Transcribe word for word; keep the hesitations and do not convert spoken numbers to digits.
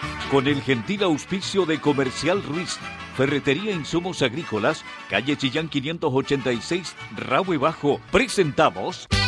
Con el gentil auspicio de Comercial Ruiz, Ferretería Insumos Agrícolas, calle Chillán quinientos ochenta y seis, Rahue Bajo, presentamos